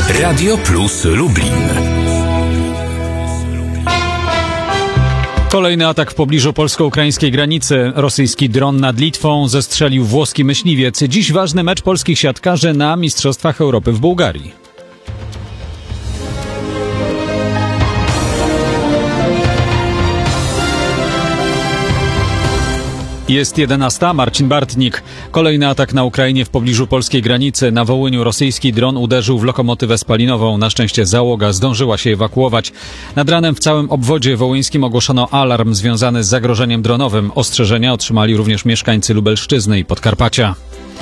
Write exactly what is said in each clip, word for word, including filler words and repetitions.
Radio Plus Lublin. Kolejny atak w pobliżu polsko-ukraińskiej granicy. Rosyjski dron nad Litwą zestrzelił włoski myśliwiec. Dziś ważny mecz polskich siatkarzy na Mistrzostwach Europy w Bułgarii. Jest jedenasta. Marcin Bartnik. Kolejny atak na Ukrainie w pobliżu polskiej granicy. Na Wołyniu rosyjski dron uderzył w lokomotywę spalinową. Na szczęście załoga zdążyła się ewakuować. Nad ranem w całym obwodzie wołyńskim ogłoszono alarm związany z zagrożeniem dronowym. Ostrzeżenia otrzymali również mieszkańcy Lubelszczyzny i Podkarpacia.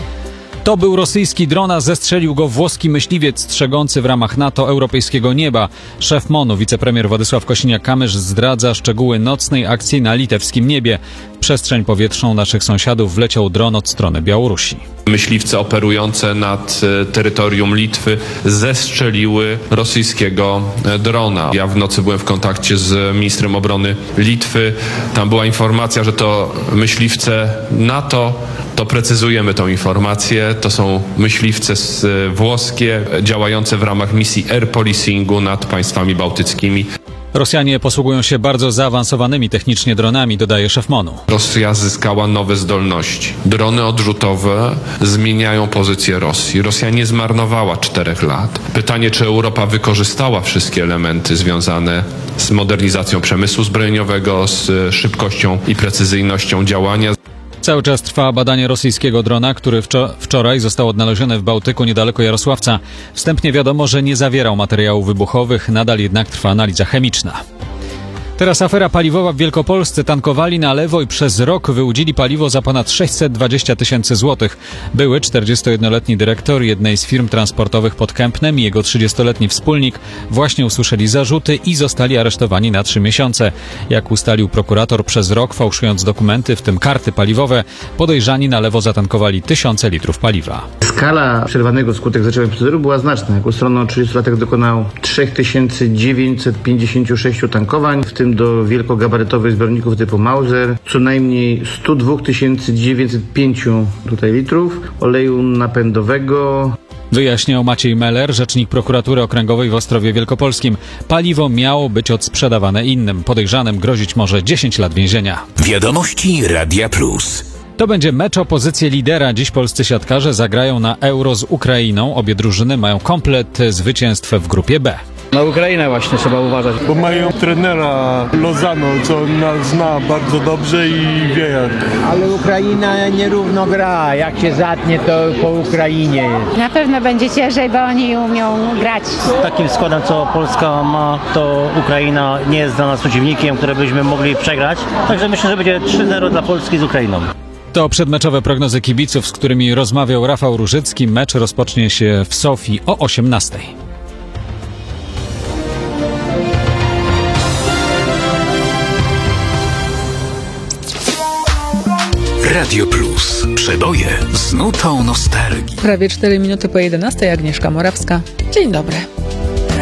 To był rosyjski dron, a zestrzelił go włoski myśliwiec strzegący w ramach NATO europejskiego nieba. Szef MON-u, wicepremier Władysław Kosiniak-Kamysz zdradza szczegóły nocnej akcji na litewskim niebie. W przestrzeń powietrzną naszych sąsiadów wleciał dron od strony Białorusi. Myśliwce operujące nad terytorium Litwy zestrzeliły rosyjskiego drona. Ja w nocy byłem w kontakcie z ministrem obrony Litwy. Tam była informacja, że to myśliwce NATO. To precyzujemy tą informację. To są myśliwce włoskie działające w ramach misji air policingu nad państwami bałtyckimi. Rosjanie posługują się bardzo zaawansowanymi technicznie dronami, dodaje szef MON-u. Rosja zyskała nowe zdolności. Drony odrzutowe zmieniają pozycję Rosji. Rosja nie zmarnowała czterech lat. Pytanie, czy Europa wykorzystała wszystkie elementy związane z modernizacją przemysłu zbrojeniowego, z szybkością i precyzyjnością działania. Cały czas trwa badanie rosyjskiego drona, który wczor- wczoraj został odnaleziony w Bałtyku niedaleko Jarosławca. Wstępnie wiadomo, że nie zawierał materiałów wybuchowych, nadal jednak trwa analiza chemiczna. Teraz afera paliwowa w Wielkopolsce. Tankowali na lewo i przez rok wyłudzili paliwo za ponad sześćset dwadzieścia tysięcy złotych. Były czterdziestojednoletni dyrektor jednej z firm transportowych pod Kępnem i jego trzydziestoletni wspólnik właśnie usłyszeli zarzuty i zostali aresztowani na trzy miesiące. Jak ustalił prokurator, przez rok fałszując dokumenty, w tym karty paliwowe, podejrzani na lewo zatankowali tysiące litrów paliwa. Skala przerwanego wskutek zaczęcia procedury była znaczna. Jak ustalono, trzydziestolatek dokonał trzy tysiące dziewięćset pięćdziesiąt sześć tankowań, w tym do wielkogabarytowych zbiorników typu Mauser, co najmniej sto dwa tysiące dziewięćset pięć tutaj litrów oleju napędowego. Wyjaśniał Maciej Meller, rzecznik prokuratury okręgowej w Ostrowie Wielkopolskim. Paliwo miało być odsprzedawane innym. Podejrzanym grozić może dziesięć lat więzienia. Wiadomości Radia Plus. To będzie mecz o pozycję lidera. Dziś polscy siatkarze zagrają na Euro z Ukrainą. Obie drużyny mają komplet zwycięstw w grupie B. Na Ukrainę właśnie trzeba uważać. Bo mają trenera Lozano, co nas zna bardzo dobrze i wie jak. Ale Ukraina nierówno gra. Jak się zatnie, to po Ukrainie jest. Na pewno będzie ciężej, bo oni umią grać. Z takim składem, co Polska ma, to Ukraina nie jest dla nas przeciwnikiem, który byśmy mogli przegrać. Także myślę, że będzie trzy zero dla Polski z Ukrainą. To przedmeczowe prognozy kibiców, z którymi rozmawiał Rafał Różycki. Mecz rozpocznie się w Sofii o osiemnastej. Radio Plus. Przeboje z nutą nostalgii. Prawie cztery minuty po jedenastej. Agnieszka Morawska. Dzień dobry.